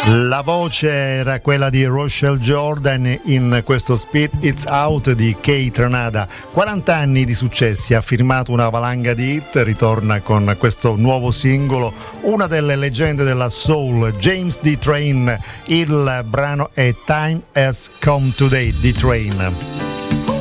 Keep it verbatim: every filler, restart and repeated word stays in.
La voce era quella di Rochelle Jordan in questo Spit It's Out di Kate Ranada. quaranta anni di successi, ha firmato una valanga di hit, ritorna con questo nuovo singolo, una delle leggende della soul, James D. Train. Il brano è Time Has Come Today, D. Train.